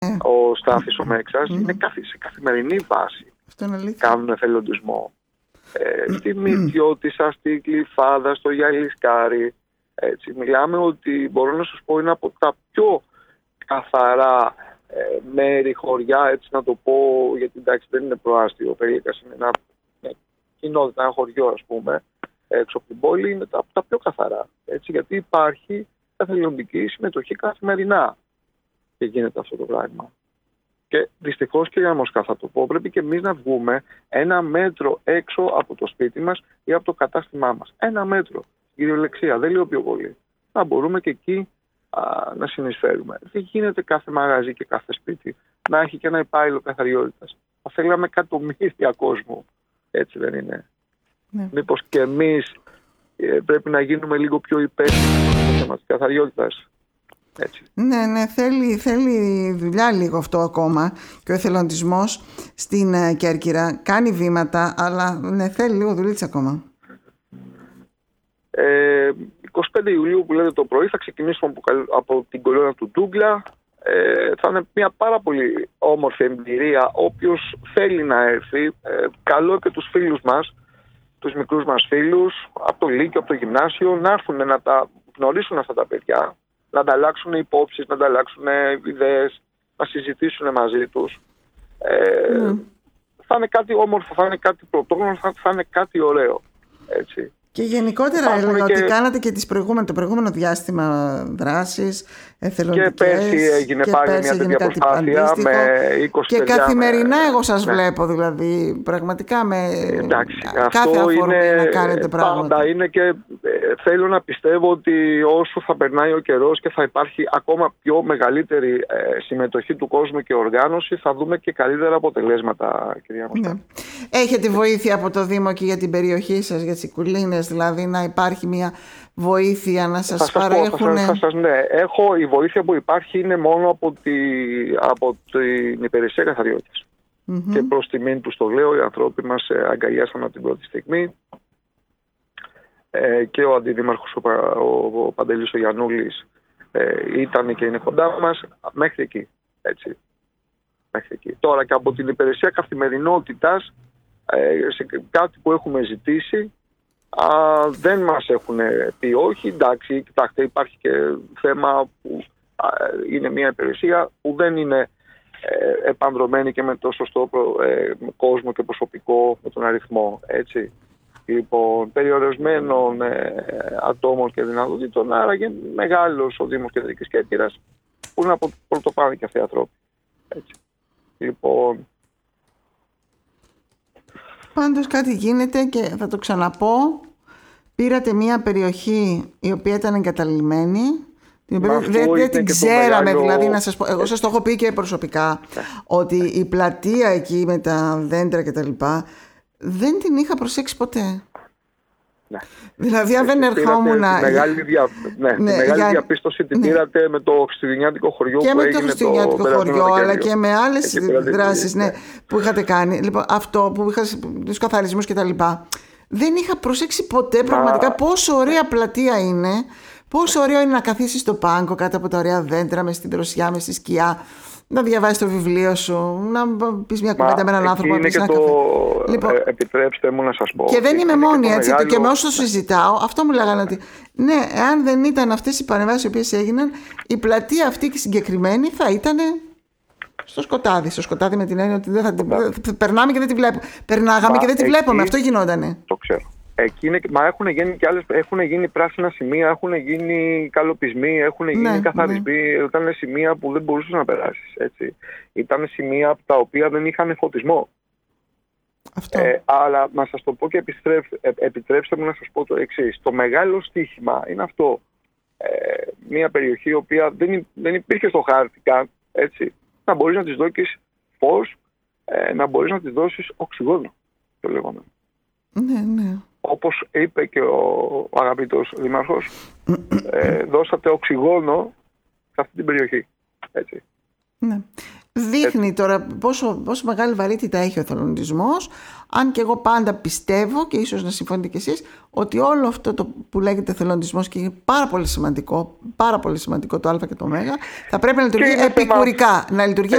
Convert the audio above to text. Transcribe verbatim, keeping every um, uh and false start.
ο Στάθης ο Μέξας, mm. είναι καθ, σε καθημερινή βάση. Κάνουν εθελοντισμό. Ε, στη Μητιώτισσα, στη Γλυφάδα, στο Γιαλισκάρι. Έτσι. Μιλάμε ότι μπορώ να σας πω είναι από τα πιο καθαρά ε, μέρη, χωριά, έτσι να το πω, γιατί εντάξει δεν είναι προάστιο, ο Πελίκας είναι ένα, μια κοινότητα, ένα χωριό ας πούμε, έξω από την πόλη, είναι τα, τα πιο καθαρά. Έτσι, γιατί υπάρχει εθελοντική συμμετοχή καθημερινά και γίνεται αυτό το πράγμα. Και δυστυχώς, κύριε Μοσκά, θα το πω, πρέπει και εμείς να βγούμε ένα μέτρο έξω από το σπίτι μας ή από το κατάστημά μας. Ένα μέτρο, κυριολεξία, δεν λέω πιο πολύ. Να μπορούμε και εκεί α, να συνεισφέρουμε. Δεν γίνεται κάθε μαγαζί και κάθε σπίτι να έχει και ένα υπάλληλο καθαριότητας. Θα θέλαμε εκατομμύρια κόσμο. Έτσι δεν είναι? Ναι. Μήπως και εμείς ε, πρέπει να γίνουμε λίγο πιο υπεύθυνοι στο θέμα της καθαριότητας? Έτσι. Ναι, ναι, θέλει, θέλει δουλειά λίγο αυτό ακόμα. Και ο εθελοντισμός στην uh, Κέρκυρα κάνει βήματα, αλλά ναι, θέλει λίγο δουλίτσα ακόμα. Ε, εικοστή πέμπτη Ιουλίου που λέτε το πρωί θα ξεκινήσουμε από, από την κολόνα του Ντούγκλα. Ε, θα είναι μια πάρα πολύ όμορφη εμπειρία. Όποιος θέλει να έρθει, ε, καλώ και τους φίλους μας, τους μικρούς μας φίλους από το Λύκειο, από το Γυμνάσιο, να έρθουν να τα γνωρίσουν αυτά τα παιδιά, να ανταλλάξουν υπόψεις, να ανταλλάξουν ιδέες, να συζητήσουν μαζί τους. Ε, mm. Θα είναι κάτι όμορφο, θα είναι κάτι πρωτόγνωρο, θα, θα είναι κάτι ωραίο. Έτσι. Και γενικότερα έλεγα και... ότι κάνατε και τις προηγούμενο, το προηγούμενο διάστημα δράσεις εθελοντικές. Και πέρσι έγινε και πάλι πέρσι μια τέτοια προσπάθεια με είκοσι και καθημερινά με... εγώ σας ναι. βλέπω δηλαδή πραγματικά με εντάξει, κάθε αυτό αφορμή είναι, να κάνετε πράγματα. Πάντα είναι και ε, θέλω να πιστεύω ότι όσο θα περνάει ο καιρός και θα υπάρχει ακόμα πιο μεγαλύτερη ε, συμμετοχή του κόσμου και οργάνωση, θα δούμε και καλύτερα αποτελέσματα, κυρία Μοσκά. Ναι. Έχετε βοήθεια από το Δήμο και για την περιοχή σας, για τις Ικουλίνες, δηλαδή να υπάρχει μια βοήθεια να σας, σας παρέχουν? Πω, θα σας, θα σας, ναι. Έχω, η βοήθεια που υπάρχει είναι μόνο από, τη, από την υπηρεσία καθαριότητας. Mm-hmm. Και προς τιμήν τους το λέω, οι ανθρώποι μας αγκαλιάσαν από την πρώτη στιγμή. Ε, και ο αντιδήμαρχος ο, ο, ο Παντελής ο Γιαννούλης ε, ήταν και είναι κοντά μας μέχρι εκεί. Έτσι. Μέχρι εκεί. Τώρα και από την υπηρεσία καθημερινότητας, ε, σε κάτι που έχουμε ζητήσει, Α, δεν μας έχουν πει όχι. Εντάξει, κοιτάξτε, υπάρχει και θέμα που α, είναι μια υπηρεσία που δεν είναι ε, επανδρομένη και με το σωστό ε, κόσμο και προσωπικό, με τον αριθμό, έτσι. Λοιπόν, περιορισμένων ε, ατόμων και δυνατοτήτων, άρα και μεγάλος ο Δήμος Κεντρικής Κέρκυρας, που είναι από πρωτοπάνε και αυτοί οι άνθρωποι. Έτσι. Λοιπόν... Πάντως κάτι γίνεται και θα το ξαναπώ. Πήρατε μια περιοχή η οποία ήταν εγκαταλειμμένη, την οποία δεν, δεν την ξέραμε μεγάλο... δηλαδή να σας πω, εγώ σας το έχω πει και προσωπικά, ναι. ότι η πλατεία εκεί με τα δέντρα και τα λοιπά δεν την είχα προσέξει ποτέ. Ναι. Δηλαδή αν δεν ερχόμουν να... Τη μεγάλη, δια... ναι, ναι, τη μεγάλη για... διαπίστωση την ναι. πήρατε με το χριστουγεννιάτικο χωριό και που με έγινε το χριστουγεννιάτικο το χωριό, αλλά και με άλλες δράσεις ναι, ναι. που είχατε κάνει. Λοιπόν, αυτό που είχα, τους καθαρισμούς και τα λοιπά, δεν είχα προσέξει ποτέ πραγματικά Μα... πόσο ωραία πλατεία είναι, πόσο ωραίο είναι να καθίσεις στο πάγκο κάτω από τα ωραία δέντρα, με στην δροσιά, με στη σκιά, να διαβάσεις το βιβλίο σου, να πεις μια κουβέντα με έναν άνθρωπο. Είναι και να το... λοιπόν, ε, επιτρέψτε μου να σας πω. Και δεν είμαι μόνη, και έτσι. μεγάλο... Και με όσο συζητάω, αυτό μου λέγανε ότι ναι, εάν δεν ήταν αυτές οι παρεμβάσεις οι οποίες έγιναν, η πλατεία αυτή και συγκεκριμένη θα ήταν στο σκοτάδι. Στο σκοτάδι με την έννοια ότι δεν θα την... περνάμε και δεν τη βλέπουμε. Περνάγαμε Μα, και δεν τη βλέπουμε. Αυτό γινότανε. Το ξέρω. Εκεί είναι, μα έχουν γίνει και άλλες, έχουν γίνει πράσινα σημεία, έχουν γίνει καλοπισμοί, έχουν γίνει ναι, καθαρισμοί. Ναι. Ήταν σημεία που δεν μπορούσες να περάσεις. Έτσι. Ήταν σημεία τα οποία δεν είχαν φωτισμό. Αυτό. Ε, αλλά να σας το πω και επιστρέφ, ε, επιτρέψτε μου να σας πω το εξής. Το μεγάλο στοίχημα είναι αυτό. Ε, μια περιοχή η οποία δεν, δεν υπήρχε στο χάρτη καν. Έτσι. Να μπορείς να της δώσεις φως, ε, να μπορείς να της δώσεις οξυγόνο. Το λεγόμενο. Ναι, ναι. Όπως είπε και ο, ο αγαπητός Δήμαρχος, ε, δώσατε οξυγόνο σε αυτή την περιοχή. Έτσι. Ναι. Δείχνει Έτσι. τώρα πόσο, πόσο μεγάλη βαρύτητα έχει ο εθελοντισμός, αν και εγώ πάντα πιστεύω, και ίσως να συμφωνείτε κι εσείς, ότι όλο αυτό το που λέγεται εθελοντισμός και είναι πάρα πολύ σημαντικό, πάρα πολύ σημαντικό το Α και το Ω, θα πρέπει να λειτουργεί επικουρικά, να λειτουργεί